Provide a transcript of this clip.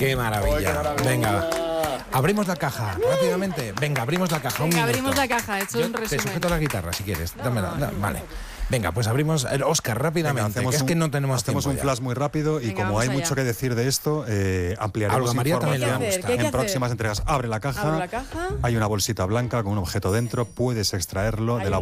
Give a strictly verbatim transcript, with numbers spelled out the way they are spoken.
Qué maravilla. Uy, qué maravilla. Venga, abrimos la caja rápidamente. Venga, abrimos la caja. Venga, un abrimos minuto. la caja, he hecho Yo un te resumen. sujeto la guitarra si quieres. No, Dámela, no, da- no. vale. Venga, pues abrimos el Oscar rápidamente, Venga, que es que un, no tenemos hacemos tiempo un ya. flash muy rápido y Venga, como vamos hay allá. mucho que decir de esto, eh, ampliaremos Algo a María también le va a información gustar. ¿Qué hay que en hacer? próximas entregas. Abre la caja, Abro la caja. hay una bolsita blanca con un objeto dentro, puedes extraerlo Hay de la una